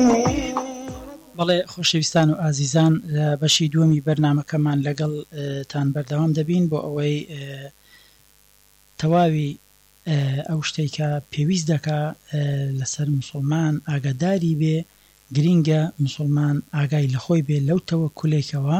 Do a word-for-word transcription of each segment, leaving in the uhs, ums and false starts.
بەڵێ خۆشەویستان و ئازیزان بەشی دووەمی بەرنامەکەمان لەگەڵ تان بەردەوام دەبین بۆ ئەوەی تەواوی ئەو شتەی کە پێویست دەکا لەسەر موسڵمان ئاگاداری بێ، گرینگە موسڵمان ئاگای لە خۆی بێ لەو تەوەکولێکەوە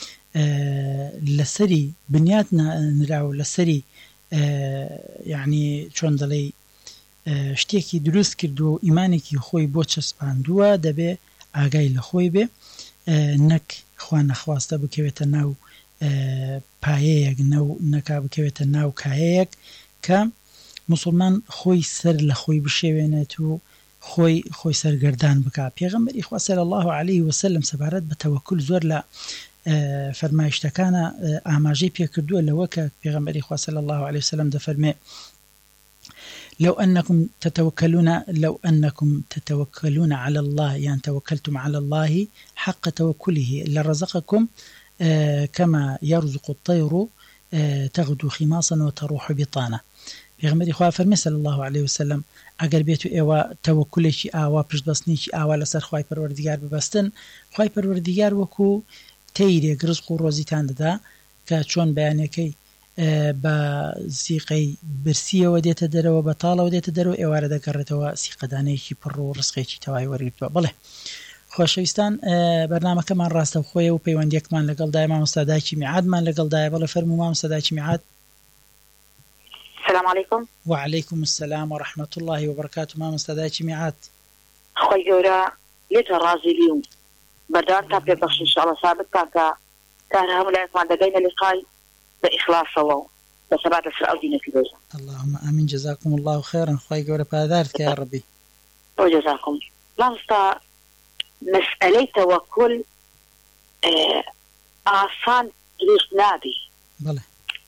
لەسەری بنیات نراوە، لەسەری یعنی چۆن دەڵێ شتێکی دروست کردووە و ئیمانێکی خۆی بۆ چەسپاندووە، دەبێ ئاگای لە خۆی بێ، نەک خوا نەخواستە بکەوێتە ناو پایەیەک نەکا بکەوێتە ناو کایەیەک کە موسڵمان خۆی سەر لە خۆی بشێوێنێت و خۆی خۆی سەرگەردان بکا. پێغەمبەری خوا صلی الله علیه وسلم سەبارەت بە تەوەکل زۆر لە فەرمایشتەکانە ئاماژەی پێکردووە لەوە کە پێغەمبەری خوا صلی الله علیه وسلم دەفەرمێ لو أنكم تتوكلون لو أنكم تتوكلون على الله يعني توكلتم على الله حق توكله لرزقكم كما يرزق الطير تغدو خماصا وتروح بطانة. پیغمبری خوا فرمی صلی الله علیه وسلم اگر بیتو ایوا توکلشی آوا پشت بسنیشی آوا لسر خوای پروردگار ببستن، خوای پروردگار وکو تیریک رزق و روزیتان دادا که چون بیانیکی بە سیقەی برسیەوە دێتە دەرەوە، بە تاڵەوە دێتە دەرەوە، ئێوارە دەگەڕێتەوە سیقەدانەیەکی پڕ و ڕزقێکی تەواوی وەرگرتووە. بڵێ خۆشەویستان، بەرنامەکەمان ڕاستەوخۆیە و پەیوەندیەکمان لەگەڵدایە مامۆستا دایکی میعادمان لەگەڵدایە. بەڵێ فەرموو مامۆستا دایکی میعاد. السلام علیکم. وعلیکم السلام ورحمة الله وبركاته. مامۆستا دایکی میعاد، خۆی گەورە لێتە ڕازی لیوم بەردان تا پێبەخشی ئینشاءالله ثابت کاکە کار هەموو لایەکمان دەگەینە لقای بإخلاص الله بسبب السعودي نتيجة. اللهم آمين. جزاكم الله خيرا. خواهي قولة بادارك يا ربي. وجزاكم. لانستا مسألة توكل آه آسان ليش نابي. بله.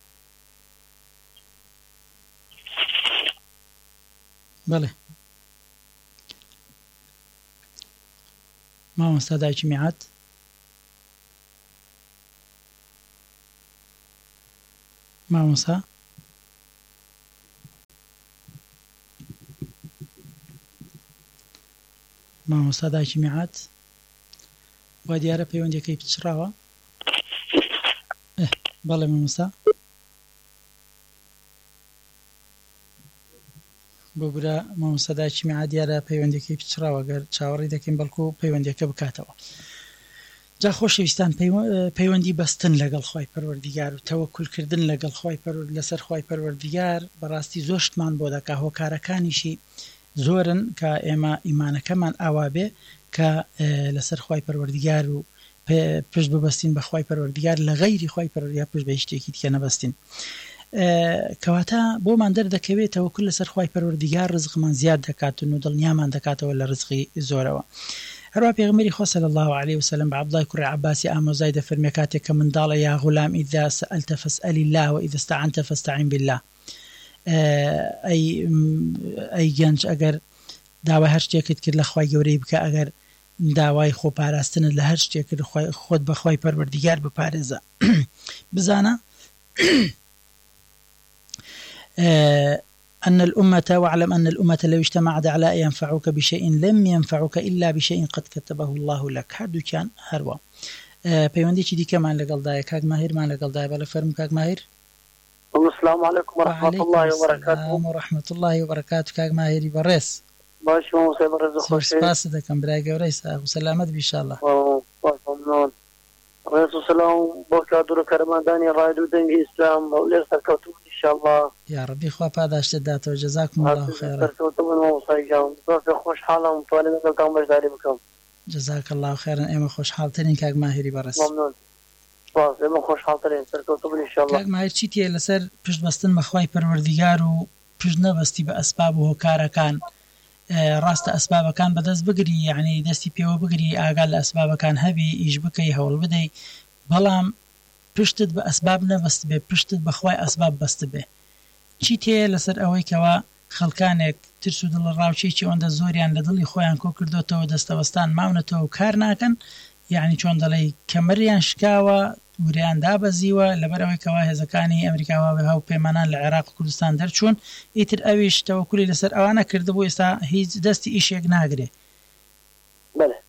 بله. ما هو استاذ ميعاد؟ مامۆستا مامۆستا دایکی میعاد وا دیارە پەیوەندیەکەی پچڕاوە. بەڵێ مامۆستا بۆ برا مامۆستا دایکی میعاد دیارە پەیوەندیەکەی پچڕاوە، گەر چاوەڕی دەکەین بەڵکو پەیوەندیەکە بکاتەوە. جا خۆشەویستان، پەیوەندی بەستن لەگەڵ خوای پەروەردیگار و تەوەکولکردن لەگەڵ خوای لەسەر خوای پەروەردیگار بەڕاستی زۆر شتمان بۆ دەکا. هۆکارەکانیشی زۆرن کە ئێمە ئیمانەکەمان ئاوا بێ کە لەسەر خوای پەروەردیگار و پشت ببەستین بە خوای پەروەردیگار، لە غەیری خوای پەروەردیگار پشت بە شتێکی دیکە نەبەستین. کەواتە بۆمان دەردەکەوێت تەوەکل لەسەر خوای پەروەردیگار ڕزقمان زیاد دەکاتن و دڵنیامان دەکاتەوە لە ڕزقی زۆرەوە. هەروە پێغەمبەری خوا صلی الله علیه وسلم بە عەبدوڵای کوڕی عەباسی ئامۆزای دەفەرمێ کاتێک کە منداڵە یا غولام ئیذا سەئەلتە فەسئەل الله وئیذا استەعەنتە فەستەعین بالله. ئەی گەنج، ئەگەر داوای هەر شتێکت کرد لە خوای گەورەی بکە، ئەگەر داوای خۆپاراستنت لە هەر شتێک کرد خۆت بە خوای پەروەردیگار بپارێزە. بزانە أن الأمة واعلم أن الأمة لو اجتمعت على أن ينفعوك بشيء لم ينفعوك إلا بشيء قد كتبه الله لك. هردو كان هروا پەیوەندی چی دیکەمان لەگەڵدایە. کاک ماهیرمان لەگەڵدایە. بەڵێ فەرموو کاک ماهیر. السلام عليكم ورحمة الله وبركاته. ورحمة الله وبركاته. كاك ماهري بريس باش ما مصيبة رزق خوش سپاس دەکەم برای گەورەی ساغ و سەلامەت بی ئینشاءالله. ممنون. رئيس السلام بوكا دور كرمانداني رايدو دنج إسلام وليس سركوتو إن شاء الله. يا ربي خوا پاداشت داتەوە. جزاكم الله خيرا. سركوتو من موصيجا بس خوش حالة مطالبة كم بجداري بكم. جزاك الله خيرا. ئێمە خۆشحاڵترین کاک ماهری بەڕێز. ممنون. باز ئێمە خۆشحاڵترین سەرکەوتوو بن ئینشاءالله. کاک ماهر چی تێ لەسەر پشت بەستن بە خوای پەروەردیگار و پشت نەبەستی بە ئەسباب و هۆکارەکان؟ ڕاستە ئەسبابەکان بەدەست بگری، یعنی دەستی پێوە بگری، ئاگال لە ئەسبابەکان هەبی، ئیش بکەی، هەوڵ بدەی، بەڵام پشتت بە ئەسباب نەبەست بێ، پشتت بە خوای ئەسباب بەست بێ. چی تێ لەسەر ئەوەی کەوا خەڵکانێک ترس و دڵ ڕاوچێکی ئەوەندە زۆریان لە دڵی خۆیان کۆ کردوتەوە، دەستەوەستان ماونەتەوە و کار ناکەن، یعنی چۆن دەڵێ کەمەریان شکاوە، وریان دابەزیوە لەبەرەوەی کەوا هێزەکانی ئەمریکاوە بە هاو پەیمانان لە عێراق و کوردستان دەرچوون، ئیتر ئەویش تەوەکولی لەسەر ئەوانە کردبوو، ئێستا هیچ دەستی ئیشێک ناگرێ.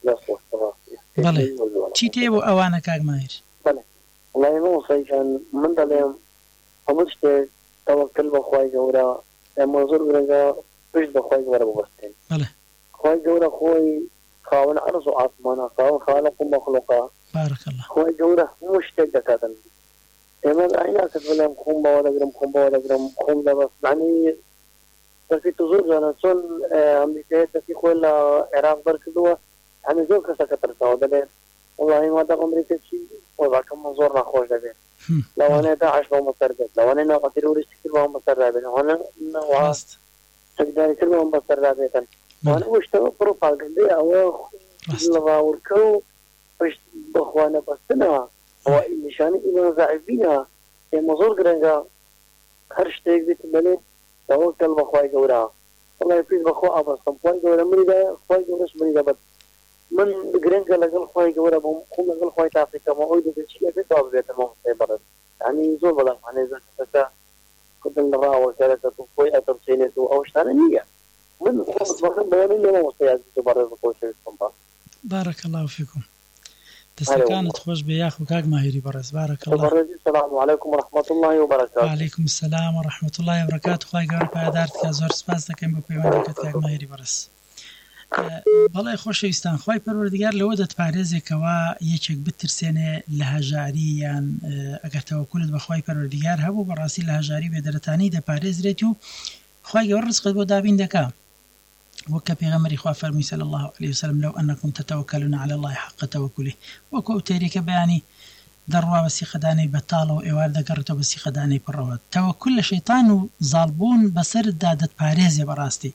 بەڵێ چی تێ بۆ ئەوانە کاک ماهیر؟ والله نوصي كان من دلهم همش توكل بخواي جورا منظور برجع بيش بخواي جورا ببستين بله خواي جورا خوي خاون أرض وعثمانة خاون خالق ومخلوقا بارك الله خواي جورا مش تجدكاتن إما أنا كتبلهم خم بوالجرم خم بوالجرم خم ده بس يعني بس تزور جانا صن أمريكا تكي خوي العراق بركضوا يعني زور كسكتر سعودة والله ما ده أمريكا شيء وذاك منظور نخوش ده لو أنا داعش لو مسرد لو أنا نقتلوري كل ما مسرد لو أنا نوع تقدر كل ما مسرد كان وأنا وش تبغى بروفال قلبي أو لغا وركو وش بخوانا بستنا هو نشاني إذا زعبينها هي منظور قرنجا هرش تيجي بتبني توكل بخواي جورا والله يفيد بخوا أبص بخواي جورا مريدا بخواي جورا مريدا بس من جرينجا لقل خواي جورا بهم خم لقل خواي تافريكا ما أريد بشيء في طاب بيت الموت برد يعني زول بلا يعني إذا كذا قدم الراوة كذا تطوي أثر سينته أو شتانة نية من خمس مرات بيان اللي ما مستياز تبرد بقول شيء اسمه بارك الله فيكم تستكانت خوش بياخ وكاك ماهري برز بارك الله. السلام عليكم ورحمة الله وبركاته. وعليكم السلام ورحمة الله وبركاته. خواهی گەورە پایدارت کە زۆر سپاس دەکەم بۆ پەیوەندیکەت کاک ماهری بەڕێز. بەڵێ خۆشەویستان خوای پەروەردگار لەوە دەتپارێزێکەوە یەکێک بترسێنێ لە هەژاری یان ئەگەر تەوەکولت بە خوای پەروەردگار هەبوو بەڕاستی لە هەژاری بێدەرەتانی دەپارێزرێت و خوای گەورە ڕزقت بۆ دابین دەکا. وكا بيغمري خوا فرمي صلى الله عليه وسلم لو أنكم تتوكلون على الله حق توكله وكو تيريك بياني دروا بسي خداني بطالو ايوار دقرتو بسي خداني بروات توكل شيطان ظالبون بسر دادت باريزي براستي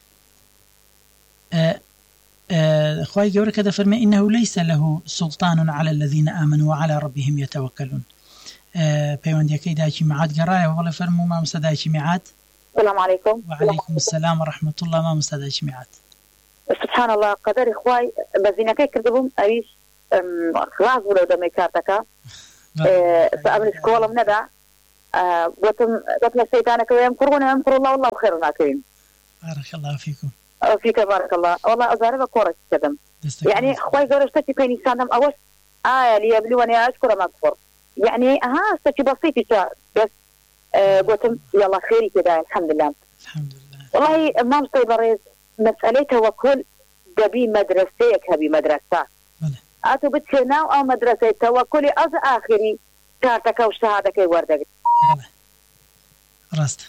أه أه خواهي قوري كده فرمي إنه ليس له سلطان على الذين آمنوا وعلى ربهم يتوكلون أه بيوان ديكي دايكي معاد قرايا وغلا فرمو ما مسدايكي معاد. السلام عليكم. وعليكم السلام ورحمة الله ما مستدعي شميعات. سبحان الله قدر إخواي بزينا كي كردهم أيش خلاص ولو دمي كارتكا فأمن سكولا مندع وتم قتل الشيطان كي يمكرون يمكر الله والله خير ناكرين. بارك الله فيكم. فيك بارك الله والله أزارب كورة كدم. يعني إخواي قالوا اشتكي بيني ساندم أوش آية ليبلوني أشكر ما أكفر. يعني ها استكي بسيطة بس قلتم يلا خيري كده الحمد لله. الحمد لله. والله ما مستوي بريز مسألة توكل دبي مدرسيك هبي مدرسة. بله. أتو بتشنا أو مدرسة توكلي أز آخري كارتك أو شهادك يوردك. بله. راست.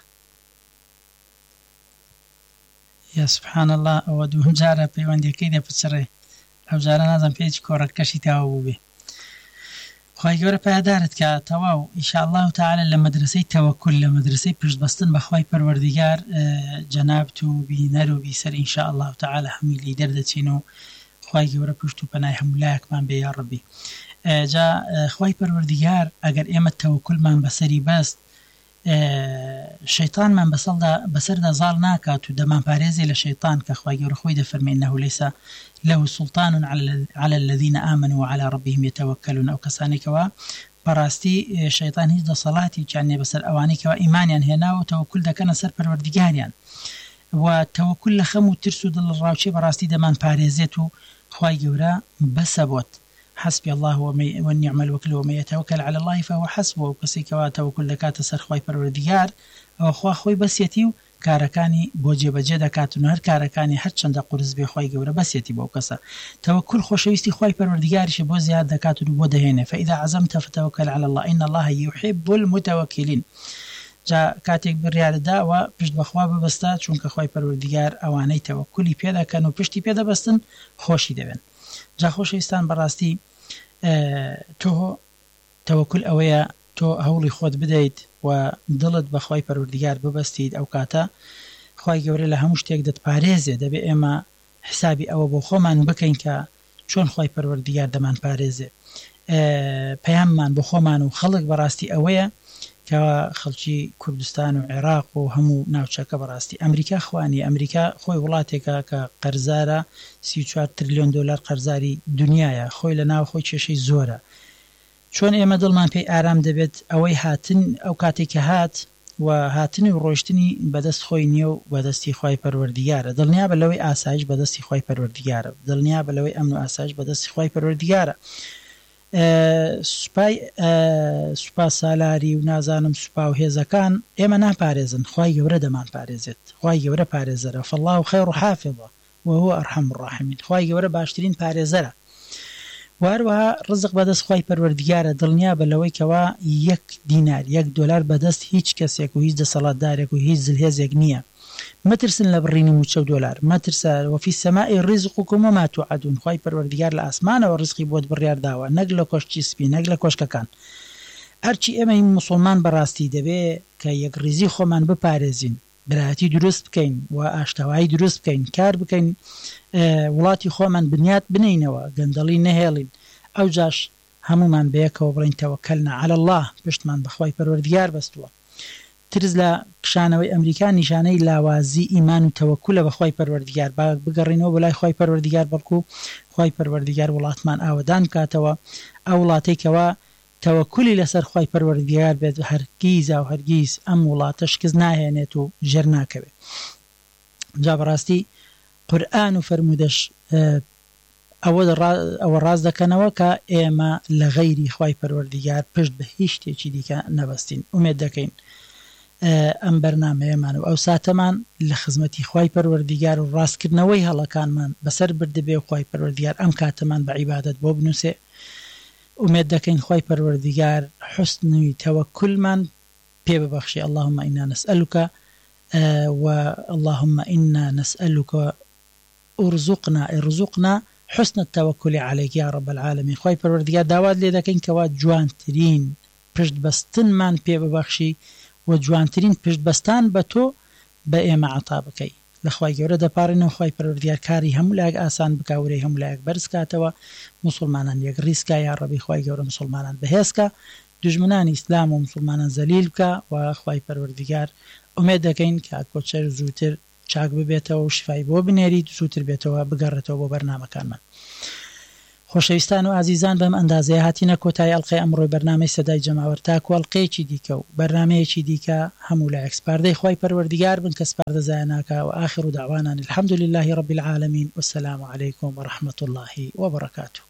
يا سبحان الله أودو جارة بيوندي كيدا بتشري. أو جارة نازم بيج كورك كشي تاو به. خواهی گەورە پایدارت کە تەواو ئینشاء الله تعالی لە مەدرسەی تەوەکل لە مەدرسەی پشتبەستن بە خوای پەروەردگار جەنابت و بینەر و بیسەر ئینشاء الله تعالی هەمووی لی دەردەچین و خوای گەورە پشت و پەنای هەموو لایەکمان بێ یا ڕەبی. جا خوای پەروەردگار ئەگەر ئێمە تەوەکلمان بەسەری بەست شەیطانمان بەسەردا زاڵ ناکات و دەمان پارێزێ لە شەیطان کە خوای گەورە خۆی دەفەرمێ إنه ليس له سلطان على الذين آمنوا وعلى ربهم يتوكلون أو كسانيكوا براستي شيطان هيج صلاتي كان بسر أوانيكوا إيمانيا هنا وتوكل ده كان سر پروردگاريان وتوكل لخم وترسو دل الراوشي براستي دمان باريزيتو خواي جورا بسبوت حسبي الله والنعم الوكيل ومن يتوكل على الله فهو حسبه وكسيكوا توكل دكات سر خواي پروردگار أو خوا خوي بسيتيو کارەکانی بۆ جێبەجێ دەکاتن و هەر کارەکانی هەر چەندە قورس بێ خوای گەورە بەسێتی بەو کەسە تەوەکل خۆشەویستی خوای پەروەردگاریشە بۆ زیاد دەکات و بۆ دەهێنێ فإذا عزمت فتوكل على الله إن الله يحب المتوكلين. جا کاتێک بڕیارەدا و پشت بەخوا ببەستە چونکە خوای پەروەردگار ئەوانەی تەوەکلی پێ دەکەن و پشتی پێ دەبەستن خۆشی دەبێن. جا خۆشەویستان بەڕاستی تۆ تەوەکل ئەوەیە تۆ هەوڵی خۆت بدەیت و دڵت بە خوای پەروەردگار ببەستیت ئەو کاتە خوای گەورە لە هەموو شتێک دەتپارێزێ دەبێ ئێمە حسابی ئەوە بۆ خۆمان بکەین کە چۆن خوای پەروەردگار دەمان پارێزێ. پەیاممان بۆ خۆمان و خەڵک بەڕاستی ئەوەیە کە خەڵکی کوردستان و عێراق و هەموو ناوچەکە بەڕاستی ئەمریکا خوانی ئەمریکا خۆی وڵاتێکە کە قەرزارە سی و چوار تریلیۆن دۆلار قەرزاری دنیاە خۆی لە ناو خۆی کێشەی زۆرە. چۆن ئێمە دڵمان پێی ئارام دەبێت ئەوەی هاتن ئەو کاتێک کە هات و هاتنی و ڕۆیشتنی بەدەست خۆی نییە و بەدەستی خۆی پەروەردیگارە دڵنیا بە لەوەی ئاسایش بەدەستی خۆی پەروەردیگارە دڵنیا بە لەوەی ئەمن و ئاسایش بەدەستی خۆی پەروەردیگارە سوپای سوپا سالاری و نازانم سوپا و هێزەکان ئێمە ناپارێزن خی گەورە دەمان پارێزێت خی گەورە پارێزەرە فالله خەیر و حافظە وهو ئەرحەم الراحمین خی گەورە باشترین پارێزەرە واروها ڕزق بەدەست خی پەروەردیگارە دڵنیا بە لەوەی کەوا یەک دینار یەک دۆلار بەدەست هیچ کەسێک و هیچ دەسەڵاتدارێک و هیچ زلهێزێک نییە مەترسن لە بڕینی موچە دۆلار مەترسە وەفی سەمائی ڕیزقکم وما توعدون خی پەروەردیگار لە ئاسمانەوە ڕزقی بۆت بڕیار داوە نەک لە کۆشتی سپی نەک لە کۆشکەکان هەرچی ئێمە مسلمان بەڕاستی دەبێ کە یەک ڕیزی خۆمان بپارێزین برایەتی دروست بکەین و ئاشتەوایی دروست بکەین کار بکەین وڵاتی خۆمان بنیات بنینەوە گەندەڵی نەهێڵین ئەو جاش هەمومان بەیەکەوە بڵین تەوەکەلنا عەلی الله پشتمان بەخوای پەروەردیگار بەستووە ترس لە کشانەوەی ئەمریکا نیشانەی لاوازی ئیمان و تەوەکولە بەخوای پەروەردیگار با بگەڕینەوە بەلای خی پەروەردیگار بەڵکو خی پەروەردیگار وڵاتمان ئاوەدان کاتەوە ئەو وڵاتێکەوە تەوەکولی لەسەر خی پەروەردیگار بێت هەرگیز و هەرگیز ئەم وڵاتە شکست ناهێنێت و ژەر ناکەوێت جا بەڕاستی قورئان و فەرمودەش ئەوە ڕاز دەکەنەوە کە ئێمە لە غەیری خی پەروەردیگار پشت بە هیچ شتێکی دیکە نەبەستین ئومێد دەکەین ئەم بەرنامەیەمان و ئەو ساتەمان لە خزمەتی خی پەروەردیگار و ڕاستکردنەوەی هەڵەکانمان بەسەر بردبێ و خی پەروەردیگار ئەم کاتەمان بە عیبادەت بۆ بنووسێ ئومێد دەکەین خی پەروەردیگار حوسنی تەوەکولمان پێ ببەخشی اللهم ئینا نەسئەلوکە و اللهم ئینا نەسئەلوکە ارزقنا ارزقنا حسن التوكل عليك يا رب العالمين خی پەروەردیگار داوات لێ دەکەین کەوا جوانترین پشت بەستنمان پێ ببەخشی و جوانترین پشت بەستان بە تۆ بە ئێمە عەتا بکەی لەخوای گەورە دەپارێنەوە خی پەروەردیگار کاری هەموو لایەک ئاسان بکاورەی هەموو لایەک بەرز کاتەوە مسلمانان یەک ڕیسکە یا ڕەبی خی گەورە مسلمانان بەهێزکە دژمنانی ئیسلام و مسلمانان زەلیل بکە و خی پەروەردیگار ئومێد دەکەین کە کۆچەر زووتر چاک ببێتەوە و شیفای بۆ بنێری زووتر بێتەوە بگەڕێتەوە بۆ بەرنامەکانمان خۆشەویستان و ئازیزان بەم ئەندازەیە هاتینە کۆتایی ئەڵقەی ئەمڕۆی بەرنامەی سەدای جەماوەر تاکو ئەڵقەیەکی دیکە و بەرنامەیەکی دیکە هەموو لایەک سپاردەی خی پەروەردیگار بن کە سپاردە زایە ناکا و ئاخر دعوانا الحمد لله رب العالمين والسلام عليكم ورحمة الله وبركاته.